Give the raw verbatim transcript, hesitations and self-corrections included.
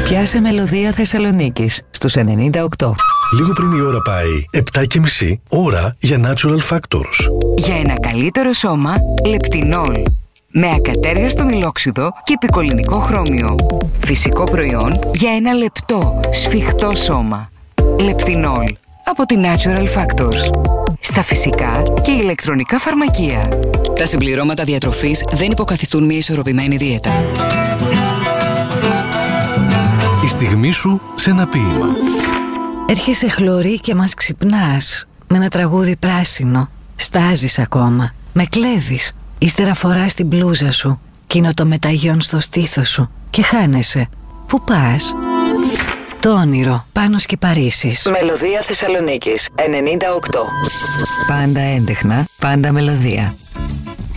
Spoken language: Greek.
Πιάσε Μελωδία Θεσσαλονίκης στους ενενήντα οκτώ. Λίγο πριν η ώρα πάει επτά και μισή, ώρα για Natural Factors. Για ένα καλύτερο σώμα, Λεπτινόλ. Με ακατέργαστο μιλόξιδο και επικολληνικό χρώμιο. Φυσικό προϊόν για ένα λεπτό, σφιχτό σώμα. Λεπτινόλ. Από τη Natural Factors. Στα φυσικά και ηλεκτρονικά φαρμακεία. Τα συμπληρώματα διατροφής δεν υποκαθιστούν μια ισορροπημένη δίαιτα. Η στιγμή σου σε ένα ποίημα. Έρχεσαι χλωρί και μας ξυπνάς με ένα τραγούδι πράσινο. Στάζεις ακόμα. Με κλέβεις. Ύστερα φοράς την μπλούζα σου. Κείνο το μεταγιόν στο στήθος σου. Και χάνεσαι. Πού πας? Το όνειρο. Πάνος και Παρίσις. Μελωδία Θεσσαλονίκης ενενήντα οκτώ. Πάντα έντεχνα. Πάντα μελωδία.